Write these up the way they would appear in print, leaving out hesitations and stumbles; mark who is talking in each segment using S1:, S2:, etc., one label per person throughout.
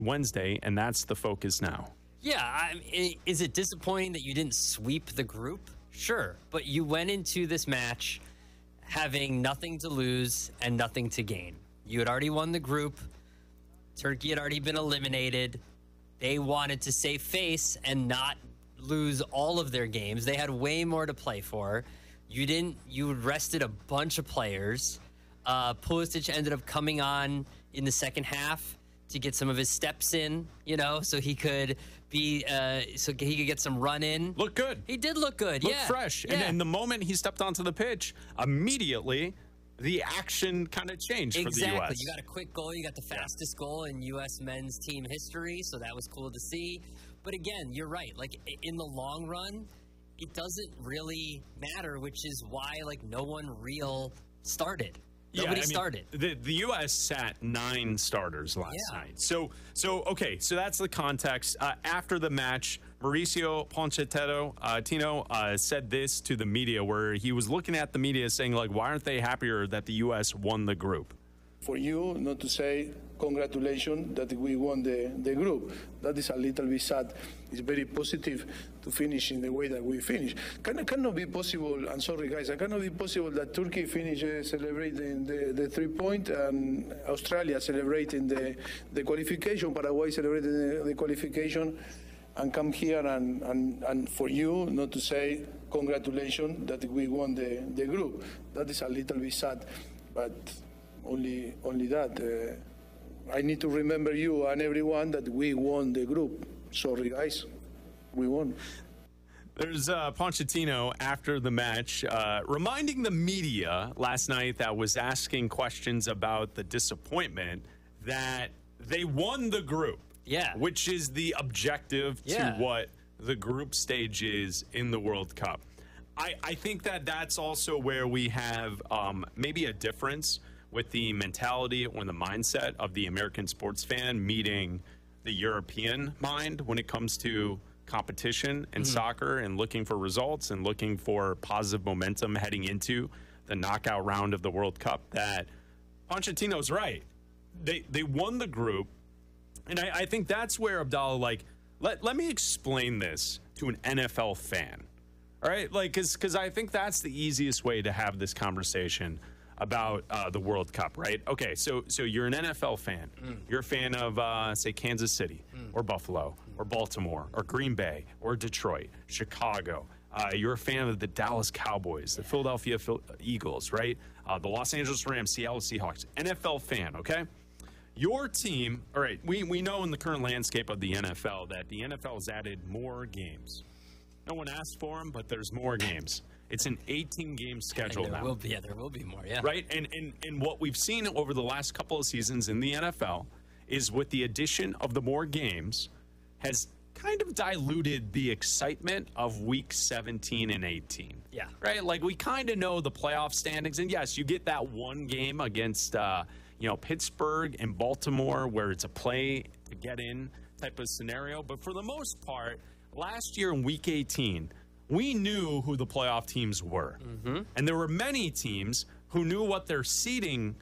S1: Wednesday, and that's the focus now.
S2: Yeah, is it disappointing that you didn't sweep the group? Sure, but you went into this match having nothing to lose and nothing to gain. You had already won the group. Turkey had already been eliminated. They wanted to save face and not lose all of their games. They had way more to play for. You didn't. You rested a bunch of players. Pulisic ended up coming on in the second half to get some of his steps in, so he could get some run in.
S1: Look good.
S2: He did look good.
S1: Look fresh.
S2: Yeah.
S1: And the moment he stepped onto the pitch, immediately the action kind of changed for the U.S.
S2: Exactly. You got a quick goal. You got the fastest goal in U.S. men's team history, so that was cool to see. But again, you're right. Like, in the long run, it doesn't really matter, which is why, no one real started. Nobody started.
S1: The U.S. sat 9 starters last night. So that's the context. After the match, Mauricio Pochettino said this to the media, where he was looking at the media saying, why aren't they happier that the U.S. won the group?
S3: For you not to say congratulations that we won the group. That is a little bit sad. It's very positive to finish in the way that we finish. Cannot be possible, I'm sorry guys, it cannot be possible that Turkey finishes celebrating the 3 point and Australia celebrating the qualification, Paraguay celebrating the qualification, and come here and for you not to say congratulations that we won the group. That is a little bit sad, but only that. I need to remember you and everyone that we won the group. Sorry, guys. We won.
S1: There's Pochettino after the match reminding the media last night that was asking questions about the disappointment that they won the group.
S2: Yeah.
S1: Which is the objective to what the group stage is in the World Cup. I think that's also where we have maybe a difference with the mentality or the mindset of the American sports fan meeting the European mind when it comes to competition and soccer and looking for results and looking for positive momentum heading into the knockout round of the World Cup. That Pochettino's right. They won the group. And I think that's where, Abdallah, let me explain this to an NFL fan. All right? Because I think that's the easiest way to have this conversation about the World Cup, right? Okay, so you're an NFL fan. You're a fan of, say, Kansas City or Buffalo or Baltimore or Green Bay or Detroit, Chicago. You're a fan of the Dallas Cowboys, the Philadelphia Eagles, right? The Los Angeles Rams, Seattle Seahawks. NFL fan, okay? Your team, all right, we know in the current landscape of the NFL that the NFL has added more games. No one asked for them, but there's more games. It's an 18-game schedule now.
S2: There will be more, yeah.
S1: Right? And what we've seen over the last couple of seasons in the NFL is with the addition of the more games has kind of diluted the excitement of week 17 and 18.
S2: Yeah.
S1: Right? We kind of know the playoff standings. And yes, you get that one game against, Pittsburgh and Baltimore where it's a play to get in type of scenario. But for the most part, last year in week 18, we knew who the playoff teams were. And there were many teams who knew what their seeding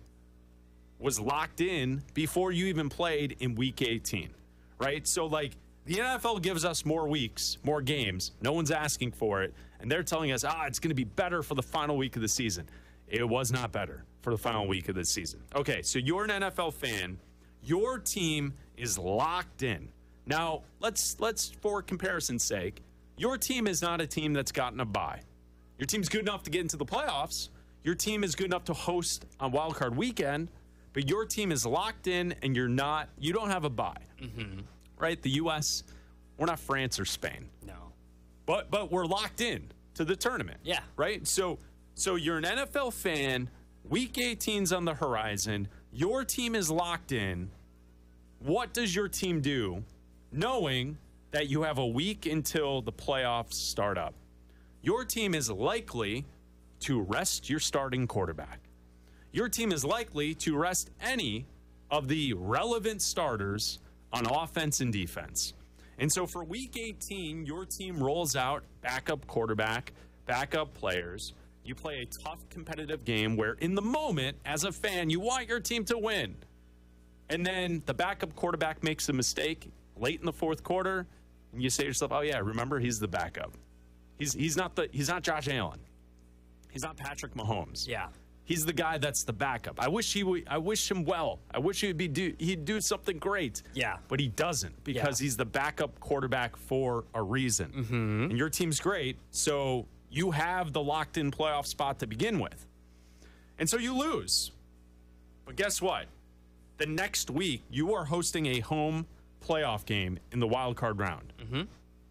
S1: was locked in before you even played in week 18, right? So, the NFL gives us more weeks, more games. No one's asking for it. And they're telling us, it's going to be better for the final week of the season. It was not better for the final week of the season. Okay, so you're an NFL fan. Your team is locked in. Now, let's for comparison's sake, your team is not a team that's gotten a bye. Your team's good enough to get into the playoffs. Your team is good enough to host on Wild Card Weekend, but your team is locked in and you don't have a bye. Right? The U.S., we're not France or Spain.
S2: No.
S1: But we're locked in to the tournament.
S2: Yeah.
S1: Right? So you're an NFL fan. Week 18's on the horizon. Your team is locked in. What does your team do knowing that you have a week until the playoffs start up? Your team is likely to rest your starting quarterback. Your team is likely to rest any of the relevant starters on offense and defense. And so for week 18, your team rolls out backup quarterback, backup players. You play a tough competitive game where in the moment, as a fan, you want your team to win. And then the backup quarterback makes a mistake late in the fourth quarter, and you say to yourself, "Oh yeah, remember he's the backup. He's not Josh Allen. He's not Patrick Mahomes.
S2: Yeah.
S1: He's the guy that's the backup. I wish him well. I wish he'd do something great.
S2: Yeah.
S1: But he doesn't because he's the backup quarterback for a reason. Mm-hmm. And your team's great, so you have the locked-in playoff spot to begin with. And so you lose. But guess what? The next week, you are hosting a home playoff game in the wild card round. Mm-hmm.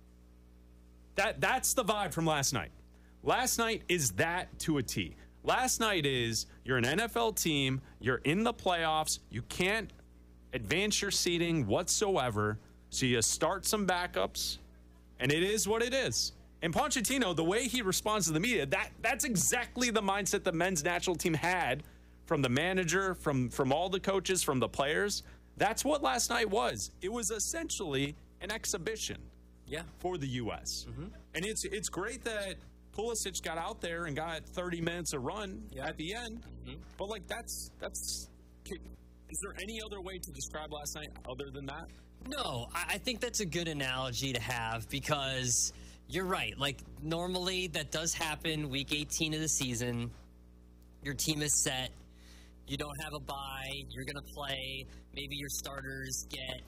S1: That's the vibe from last night. Last night is that to a T. Last night is you're an NFL team, you're in the playoffs, you can't advance your seeding whatsoever, so you start some backups, and it is what it is. And Pochettino, the way he responds to the media, that's exactly the mindset the men's national team had from the manager, from all the coaches, from the players. That's what last night was. It was essentially an exhibition for the U.S. Mm-hmm. And it's great that Pulisic got out there and got 30 minutes of run at the end. Mm-hmm. But, like, that's is there any other way to describe last night other than that?
S2: No, I think that's a good analogy to have because you're right. Like, normally that does happen week 18 of the season. Your team is set. You don't have a bye. You're going to play. Maybe your starters get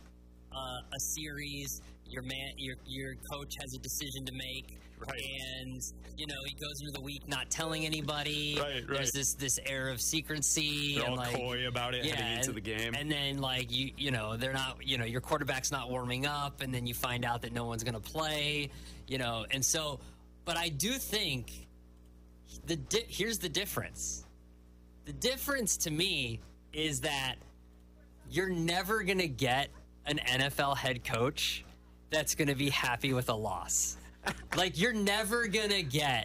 S2: a series. Your coach has a decision to make. Right. And, he goes into the week not telling anybody.
S1: Right.
S2: There's this air of secrecy.
S1: They're
S2: and
S1: all coy about it heading into the game.
S2: And then, they're not, your quarterback's not warming up, and then you find out that no one's going to play, And so, but I do think here's the difference. The difference to me is that you're never going to get an NFL head coach that's going to be happy with a loss. Like, you're never going to get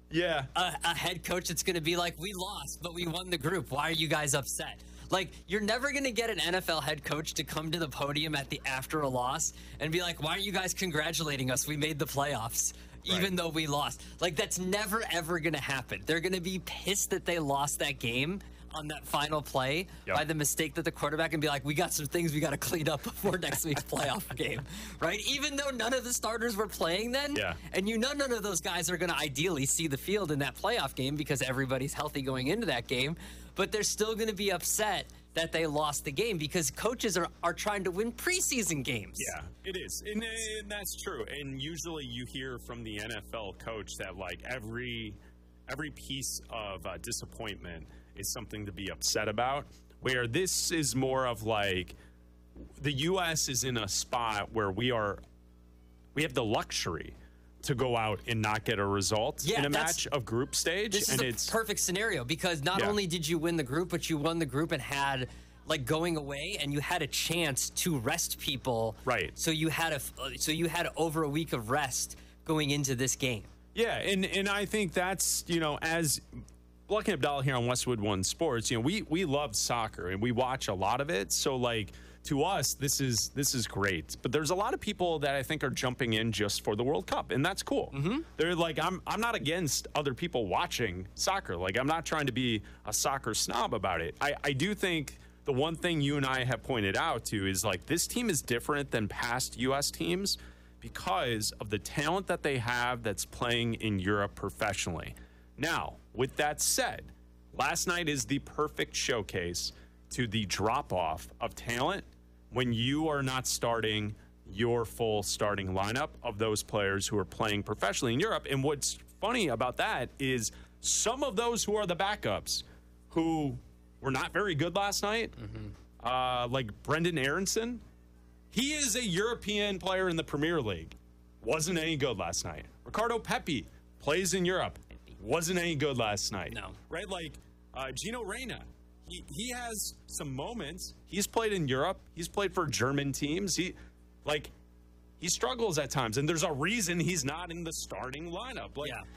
S2: a head coach that's going to be like, we lost, but we won the group. Why are you guys upset? Like, you're never going to get an NFL head coach to come to the podium after a loss and be like, why aren't you guys congratulating us? We made the playoffs, even though we lost. Like, that's never, ever going to happen. They're going to be pissed that they lost that game on that final play by the mistake that the quarterback and be like, we got some things we got to clean up before next week's playoff game, right? Even though none of the starters were playing then, and none of those guys are going to ideally see the field in that playoff game because everybody's healthy going into that game, but they're still going to be upset that they lost the game because coaches are trying to win preseason games.
S1: Yeah, it is. And that's true. And usually you hear from the NFL coach that, like, every piece of disappointment is something to be upset about, where this is more of like the U.S. is in a spot where we have the luxury to go out and not get a result in a match of group stage.
S2: This is a perfect scenario because not only did you win the group, but you won the group and had going away, and you had a chance to rest people.
S1: Right.
S2: So you had over a week of rest going into this game.
S1: Yeah, and I think that's, as Lucky Abdallah here on Westwood One Sports, we love soccer and we watch a lot of it. So, like, to us, this is great. But there's a lot of people that I think are jumping in just for the World Cup, and that's cool. Mm-hmm. They're like, I'm not against other people watching soccer. Like, I'm not trying to be a soccer snob about it. I do think the one thing you and I have pointed out to is, like, this team is different than past U.S. teams because of the talent that they have that's playing in Europe professionally. Now, with that said, last night is the perfect showcase to the drop-off of talent when you are not starting your full starting lineup of those players who are playing professionally in Europe. And what's funny about that is some of those who are the backups who were not very good last night, like Brendan Aronson, he is a European player in the Premier League. Wasn't any good last night. Ricardo Pepi plays in Europe. Wasn't any good last night.
S2: No.
S1: Right? Like, Gino Reyna, he has some moments. He's played in Europe. He's played for German teams. He struggles at times, and there's a reason he's not in the starting lineup.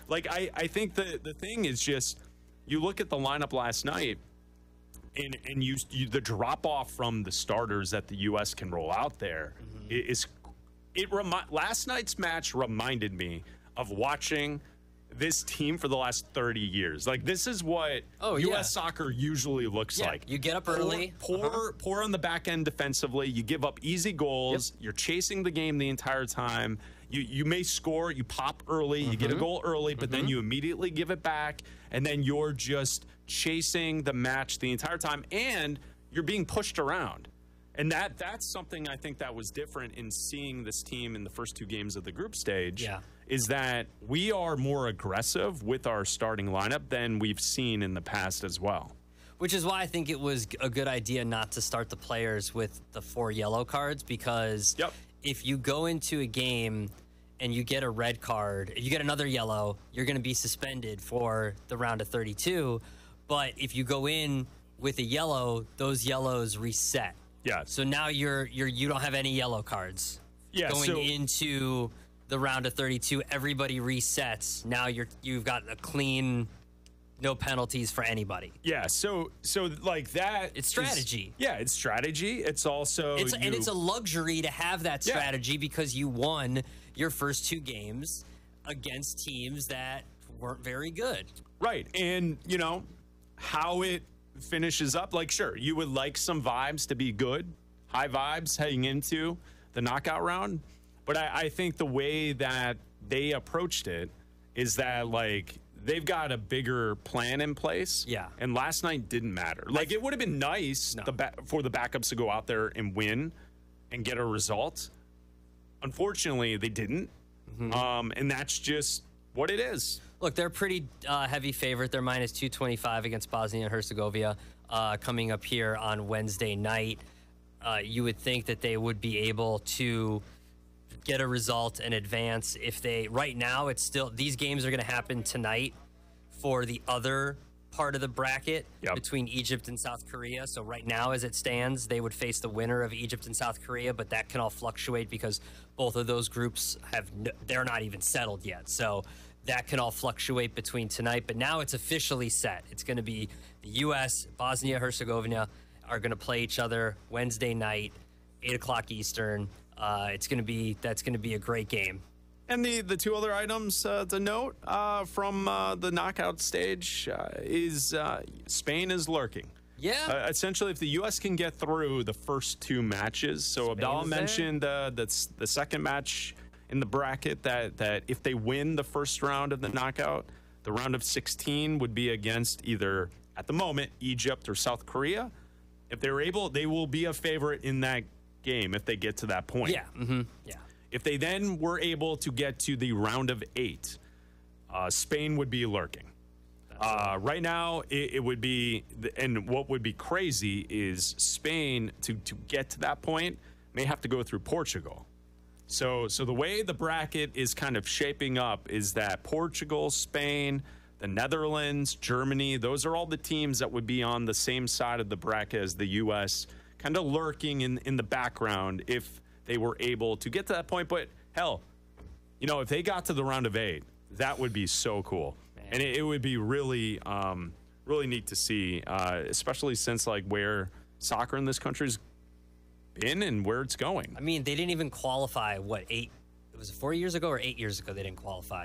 S1: I think the thing is just, you look at the lineup last night, and you the drop-off from the starters that the U.S. can roll out there last night's match reminded me of watching this team for the last 30 years. Like, this is what U.S. soccer usually looks like.
S2: You get up early.
S1: Poor on the back end defensively. You give up easy goals. You're chasing the game the entire time. You may score. You pop early. You get a goal early, but then you immediately give it back. And then you're just chasing the match the entire time. And you're being pushed around. And that's something I think that was different in seeing this team in the first 2 games of the group stage.
S2: Yeah.
S1: Is that we are more aggressive with our starting lineup than we've seen in the past as well.
S2: Which is why I think it was a good idea not to start the players with the 4 yellow cards, because if you go into a game and you get a red card, you get another yellow, you're going to be suspended for the round of 32. But if you go in with a yellow, those yellows reset.
S1: Yeah.
S2: So now you don't have any yellow cards.
S1: Yeah.
S2: Going into the round of 32, everybody resets. Now you've got a clean, no penalties for anybody.
S1: Yeah, so like that.
S2: It's strategy.
S1: It's strategy. It's also
S2: and it's a luxury to have that strategy because you won your first 2 games against teams that weren't very good.
S1: Right, and how it finishes up. Like, sure, you would like some vibes to be good, high vibes heading into the knockout round. But I think the way that they approached it is that, like, they've got a bigger plan in place.
S2: Yeah.
S1: And last night didn't matter. Like, it would have been nice for the backups to go out there and win and get a result. Unfortunately, they didn't. And that's just what it is.
S2: Look, they're a pretty heavy favorite. They're minus 225 against Bosnia and Herzegovina coming up here on Wednesday night. You would think that they would be able to get a result and advance if they right now these games are going to happen tonight for the other part of the bracket between Egypt and South Korea. So right now as it stands, they would face the winner of Egypt and South Korea, but that can all fluctuate because both of those groups they're not even settled yet. So that can all fluctuate between tonight, but now it's officially set. It's going to be the U.S., Bosnia-Herzegovina are going to play each other Wednesday night, 8 o'clock Eastern. That's going to be a great game.
S1: And the 2 other items to note from the knockout stage is Spain is lurking.
S2: Yeah.
S1: Essentially, if the U.S. can get through the first 2 matches, so Abdallah mentioned that's the second match in the bracket that if they win the first round of the knockout, the round of 16 would be against either, at the moment, Egypt or South Korea. If they're able, they will be a favorite in that game if they get to that point.
S2: Yeah. Yeah.
S1: If they then were able to get to the round of 8, Spain would be lurking. Right now, it would be, and what would be crazy is Spain, to get to that point, may have to go through Portugal. So the way the bracket is kind of shaping up is that Portugal, Spain, the Netherlands, Germany, those are all the teams that would be on the same side of the bracket as the U.S., kind of lurking in the background if they were able to get to that point. But hell, if they got to the round of 8, that would be so cool. Man. And it would be really, really neat to see, especially since like where soccer in this country's been and where it's going.
S2: I mean, they didn't even qualify, it was 4 years ago or 8 years ago they didn't qualify?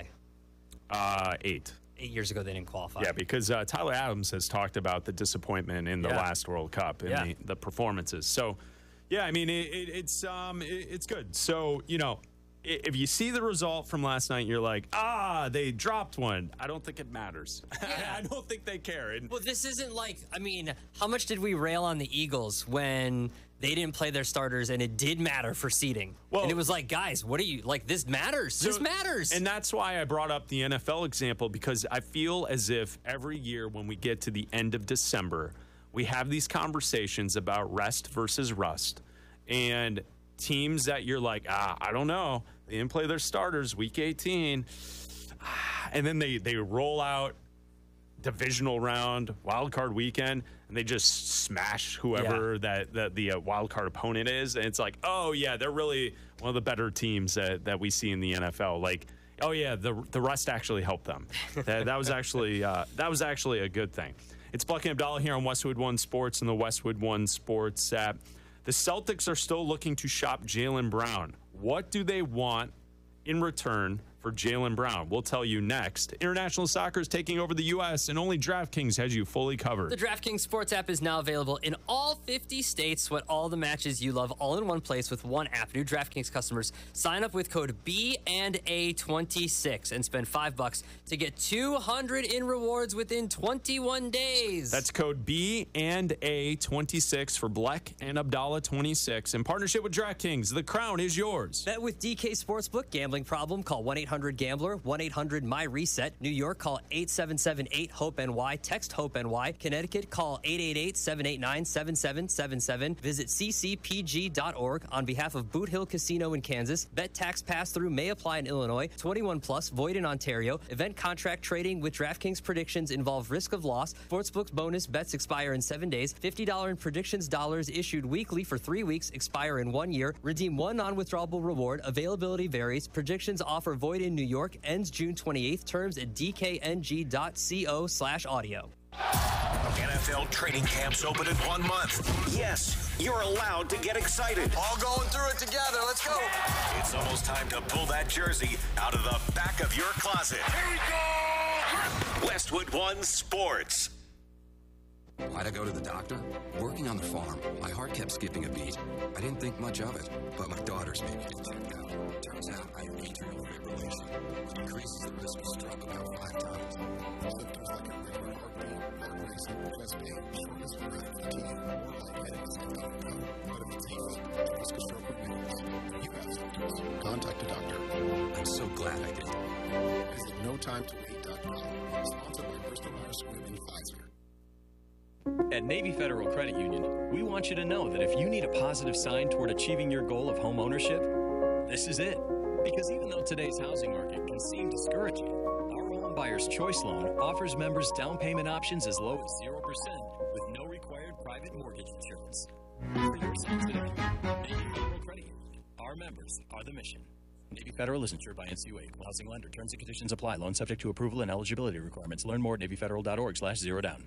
S1: 8.
S2: 8 years ago they didn't qualify.
S1: Yeah, because Tyler Adams has talked about the disappointment in the last World Cup and the performances. So, yeah, I mean, it's good. So, if you see the result from last night, you're like, they dropped one. I don't think it matters.
S2: Yeah.
S1: I don't think they care.
S2: Well, this isn't like, I mean, how much did we rail on the Eagles when they didn't play their starters and it did matter for seeding? Well, and it was like, guys, what are you, like, this matters. This matters.
S1: And that's why I brought up the NFL example, because I feel as if every year when we get to the end of December, we have these conversations about rest versus rust. And teams that you're like, I don't know. They didn't play their starters week 18. And then they roll out divisional round, wild card weekend, and they just smash whoever that the wild card opponent is. And it's like, oh, yeah, they're really one of the better teams that we see in the NFL. Like, oh, yeah, the rest actually helped them. that was actually a good thing. It's Buck and Abdallah here on Westwood One Sports and the Westwood One Sports app. The Celtics are still looking to shop Jaylen Brown. What do they want in return for Jaylen Brown? We'll tell you next. International soccer is taking over the U.S., and only DraftKings has you fully covered.
S2: The DraftKings Sports app is now available in all 50 states. Sweat all the matches you love all in one place with one app. New DraftKings customers sign up with code B&A26 and spend $5 to get $200 in rewards within 21 days.
S1: That's code B&A26 for Bleck and Abdallah 26. In partnership with DraftKings, the crown is yours.
S2: Bet with DK Sportsbook. Gambling problem? Call 1-800-GAMBLER, 1-800-MY-RESET. New York, call 877-8-HOPE-NY. Text HOPE-NY. Connecticut, call 888-789-7777. Visit ccpg.org. On behalf of Boot Hill Casino in Kansas, bet tax pass-through may apply in Illinois. 21 plus, void in Ontario. Event contract trading with DraftKings predictions involve risk of loss. Sportsbook's bonus bets expire in 7 days. $50 in predictions dollars issued weekly for 3 weeks, expire in 1 year. Redeem one non-withdrawable reward. Availability varies. Predictions offer void in New York. Ends June 28th. Terms at dkng.co/audio.
S4: NFL training camps open in 1 month. Yes, you're allowed to get excited.
S5: All going through it together. Let's go.
S4: It's almost time to pull that jersey out of the back of your closet. Here we go. Westwood One Sports.
S6: Why'd I go to the doctor? Working on the farm, my heart kept skipping a beat. I didn't think much of it, but my daughters made me get checked out. Turns out I have atrial fibrillation, which increases the risk of stroke about 5 times. Symptoms like irregular heartbeat, heart racing, chest pain, shortness of breath, fatigue, or lightheadedness have come and go. But if it's easy, the risk of stroke remains. If you have symptoms, contact a doctor. I'm so glad I did. Visit NoTimeToWait.com. Sponsored by Bristol Myers Squibb and Pfizer.
S7: At Navy Federal Credit Union, we want you to know that if you need a positive sign toward achieving your goal of home ownership, this is it. Because even though today's housing market can seem discouraging, our Home Buyer's Choice Loan offers members down payment options as low as 0% with no required private mortgage insurance. For your sake today, Navy Federal Credit Union. Our members are the mission. Navy Federal is insured by NCUA. Equal housing lender. Terms and conditions apply. Loan subject to approval and eligibility requirements. Learn more at NavyFederal.org/zerodown.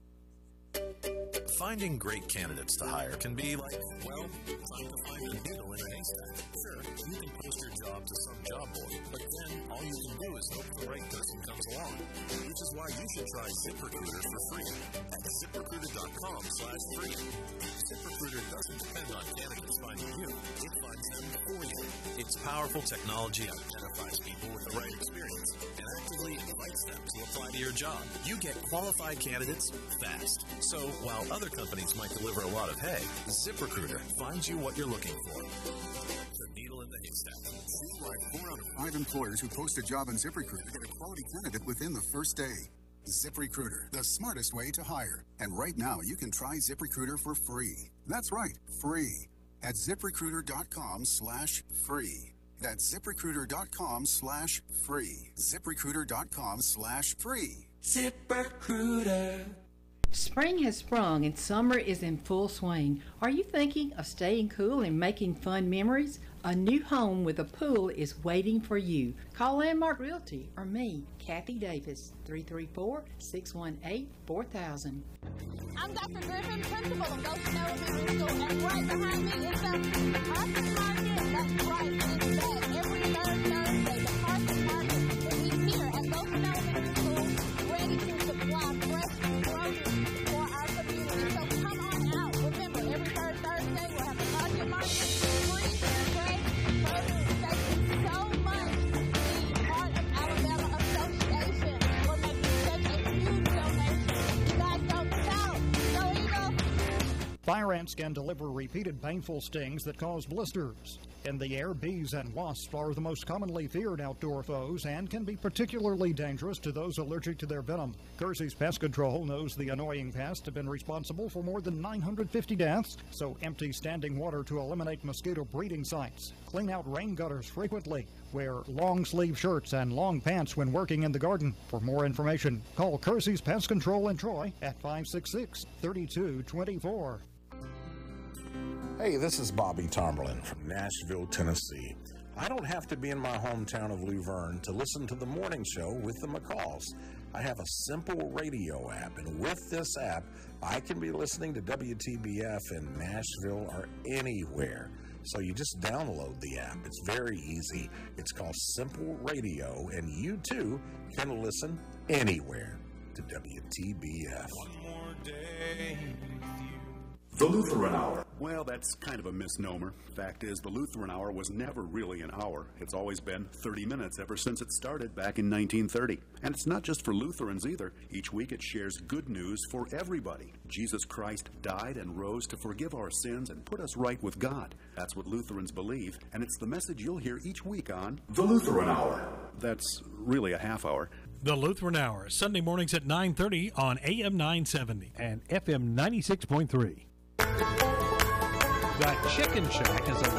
S8: Finding great candidates to hire can be like, well, trying to find a needle in a haystack. Sure, you can post your job to some job board, but then all you can do is hope the right person comes along. Which is why you should try ZipRecruiter for free at ZipRecruiter.com/free. ZipRecruiter doesn't depend on candidates finding you, it finds them for you. Its powerful technology identifies people with the right experience and actively invites them to apply to your job. You get qualified candidates fast. So while other companies might deliver a lot of hay, ZipRecruiter finds you what you're looking for. The needle in the haystack.
S9: See why 4 out of 5 employers who post a job on ZipRecruiter get a quality candidate within the first day. ZipRecruiter, the smartest way to hire. And right now, you can try ZipRecruiter for free. That's right, free. At ZipRecruiter.com/free. That's ZipRecruiter.com/free. ZipRecruiter.com/free.
S10: ZipRecruiter. Spring has sprung and summer is in full swing. Are you thinking of staying cool and making fun memories? A new home with a pool is waiting for you. Call Landmark Realty or me, Kathy Davis, 334-618-4000.
S11: I'm Dr. Griffin, principal of Goshen Elementary School, and right behind me is the Carson Market. That's right, it's back every third Thursday. The Carson Market will be here at Goshen Elementary School, ready to supply fresh produce for our community. So come on out. Remember, every third Thursday we'll have a Carson Market, free, fresh produce. Thank you so much for being part of Alabama Association. We're making such a huge donation. You guys don't stop. Go Eagles!
S12: Fire ants can deliver repeated painful stings that cause blisters. In the air, bees and wasps are the most commonly feared outdoor foes and can be particularly dangerous to those allergic to their venom. Kersey's Pest Control knows the annoying pests have been responsible for more than 950 deaths, so empty standing water to eliminate mosquito breeding sites. Clean out rain gutters frequently. Wear long-sleeve shirts and long pants when working in the garden. For more information, call Kersey's Pest Control in Troy at 566-3224.
S13: Hey, this is Bobby Tomberlin from Nashville, Tennessee. I don't have to be in my hometown of Luverne to listen to the morning show with the McCalls. I have a simple radio app, and with this app, I can be listening to WTBF in Nashville or anywhere. So you just download the app. It's very easy. It's called Simple Radio, and you too can listen anywhere to WTBF.
S8: One more day with you.
S14: The Lutheran Hour. Well, that's kind of a misnomer. Fact is, the Lutheran Hour was never really an hour. It's always been 30 minutes ever since it started back in 1930. And it's not just for Lutherans either. Each week it shares good news for everybody. Jesus Christ died and rose to forgive our sins and put us right with God. That's what Lutherans believe, and it's the message you'll hear each week on The Lutheran Hour. That's really a half hour.
S15: The Lutheran Hour, Sunday mornings at 9:30 on AM 970 and FM 96.3.
S16: The Chicken Shack is a